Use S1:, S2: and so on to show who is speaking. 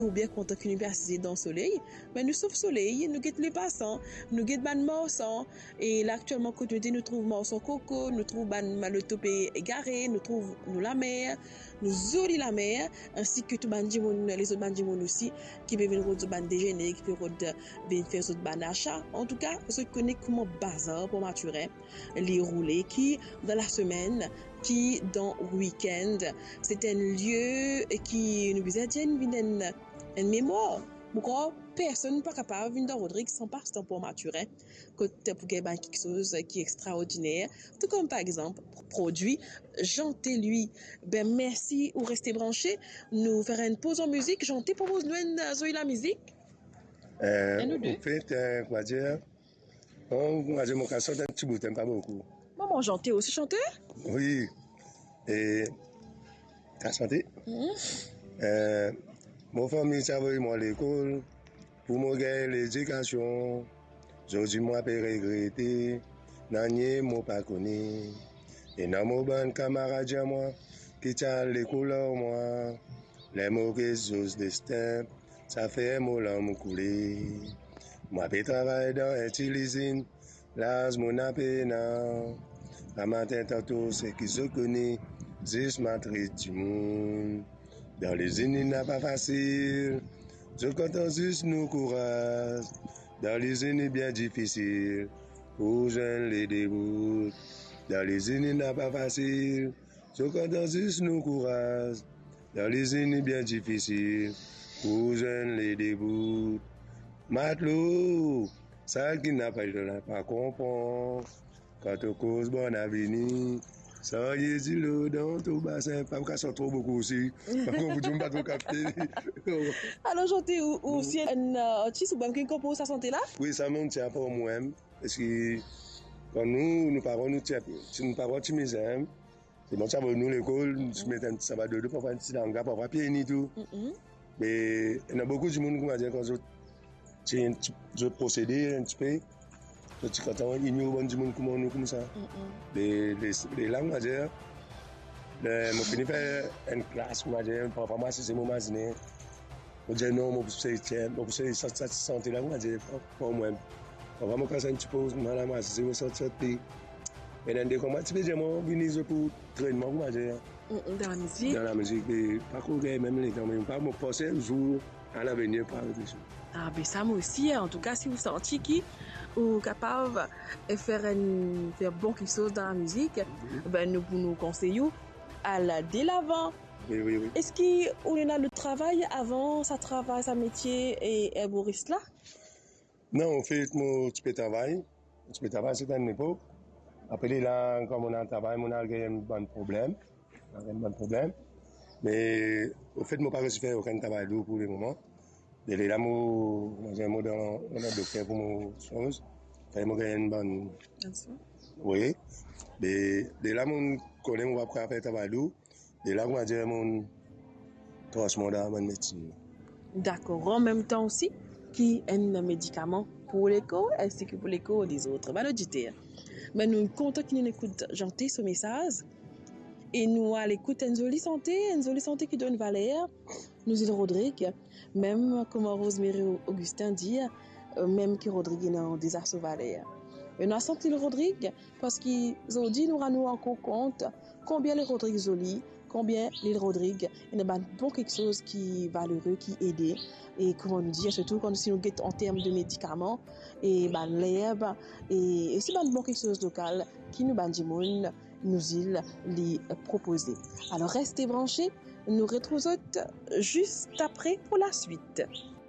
S1: ou bien content que nous passions dans le soleil, mais nous sommes soleil, nous guettons les passants, nous guettons ban morceaux, et là actuellement côté nous trouvons morceaux coco, nous trouvons ban le topé égaré, nous trouvons nous la mer, nous zoli la mer, ainsi que tout bandimon, les autres bandimon aussi, qui peuvent venir au ban déjeuner, qui peuvent venir faire autres ban achat. En tout cas, je connais comment bazar pour maturer, les rouler, qui dans la semaine, qui dans le week-end, c'est un lieu qui nous visite une mémoire. Pourquoi personne n'est pas capable de venir dans Rodrigue sans passer pour maturer, côté pour gagner quelque chose qui est extraordinaire. Tout comme par exemple, produit, Janté lui, ben merci ou restez branchés, nous faire une pause en musique, Janté propose nous une la musique.
S2: En fait, on va dire, mon cas un petit bout, pas beaucoup.
S1: Maman Janté aussi chanteur?
S2: Oui, et t'as chanté? Mon famille, ça va moi à l'école, pour moi gagner l'éducation, aujourd'hui moi peux regretter, n'en moi pas connu, et dans mon bon camarade moi, qui tient l'école moi, les mauvaises choses destin, ça fait mon l'homme couler. Moi peux travailler dans une usine, là mon appéna, à matin tantôt c'est qui se connaît, juste ma traite du monde. Dans les usines n'est pas facile, je compte juste nos courage. Dans les usines bien difficile, pour jeunes les débouts. Dans les usines n'est pas facile, je compte juste nos courage. Dans les usines bien difficile, pour jeunes les débouts. Matelot, ça qui n'a pas comprendre, quand on cause bon avenir. Ça y est, dit l'eau dans ton bassin, pas qu'à sortir trop beaucoup aussi. Par contre, vous ne pas trop capter.
S1: Alors, Janté, ou aussi un artiste ou bien qui compose sa santé là?
S2: Oui, ça me tient pour moi-même. Parce que quand nous parlons, nous parlons de misère. C'est bon, ça va nous l'école, ça va de pour faire un petit langage, pour faire pied et tout. Mais il y a beaucoup de monde qui m'a dit quand je procédé un petit peu. Quand on ignore du monde comme ça. Les langues, on va dire, je finis faire une classe, on va dire, pour moi, c'est mon imaginaire. On dit non, c'est ça santé là, on va dire, pour moi. On va me casser un petit peu, madame, c'est mon sortie. Et dans des combats, tu peux dire, moi, venir pour traitement, on va dire.
S1: Dans la musique?
S2: Dans la musique, mais pas qu'on gagne même les temps, mais pas me passer un jour à l'avenir pour réfléchir.
S1: Ah, ben ça, moi aussi, en tout cas, si vous sentez qui ou capable de faire bon quelque chose dans la musique, ben nous conseillons à la dès l'avant.
S2: Oui.
S1: Est-ce qu'on a le travail avant, ça travaille, sa métier et Boris là?
S2: Non, en fait, mon petit travail, c'est une époque. Après là, comme on a un travail, on a un bon problème. Mais au fait, moi, pas réussi à faire aucun travail lourd pour le moment. Et là, moi, j'ai un docteur pour mon chose. Fait moi gagner une bonne. Oui. Et là, mon connaît, on va faire un travail lourd. Et là, on va dire mon transformation dans mon métier.
S1: D'accord. En même temps aussi, qui est un médicament pour l'écho ainsi que pour l'écho des autres. Ben, le dire. Mais nous comptons qu'il nous écoute gentil ce message. Et nous à l'écoute une jolie santé qui donne valeur. Nous il Rodrigue, même comme Rosemary Augustin dit, même que Rodrigue est dans des arceaux valeur. Et nous avons senti le Rodrigue parce qu'ils ont dit nous encore compte combien les Rodrigue jolis, combien les Rodrigue il y a bon quelque chose qui valeureux, qui aide et comment nous dire surtout quand si nous guettons en termes de médicaments et l'herbe et si bon quelque chose local qui nous bandimoun nous il les proposer. Alors restez branchés, nous retrouvons juste après pour la suite.